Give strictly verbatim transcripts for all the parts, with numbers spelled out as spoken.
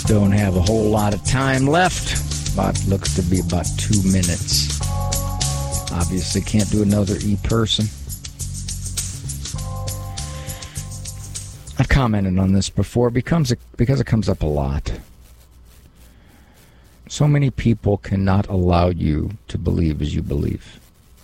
Don't have a whole lot of time left, but looks to be about two minutes. Obviously can't do another e-person. I've commented on this before becomes a, because it comes up a lot. So many people cannot allow you to believe as you believe.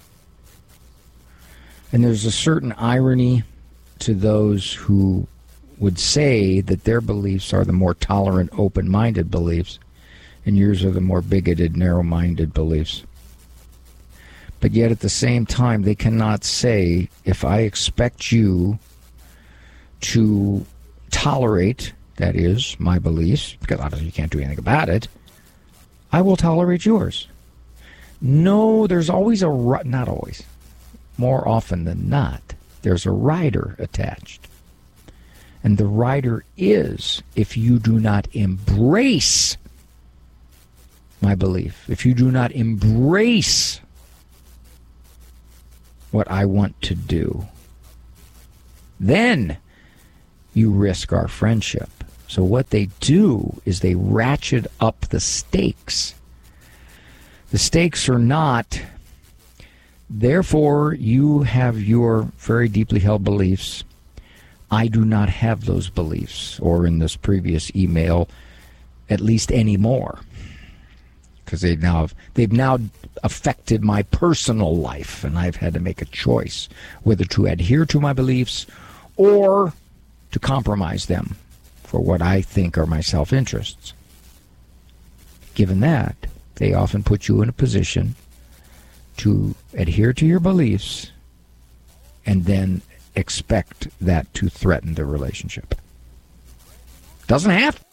And there's a certain irony to those who would say that their beliefs are the more tolerant, open-minded beliefs, and yours are the more bigoted, narrow-minded beliefs. But yet at the same time, they cannot say, if I expect you to tolerate, that is, my beliefs, because obviously you can't do anything about it, I will tolerate yours. No, there's always a, not always, more often than not, there's a rider attached. And the rider is, if you do not embrace my belief, if you do not embrace what I want to do, then you risk our friendship. So what they do is they ratchet up the stakes. The stakes are not, therefore you have your very deeply held beliefs. I do not have those beliefs, or in this previous email, at least anymore, because they've now they've now affected my personal life, and I've had to make a choice whether to adhere to my beliefs or to compromise them for what I think are my self-interests. Given that, they often put you in a position to adhere to your beliefs and then expect that to threaten the relationship. Doesn't have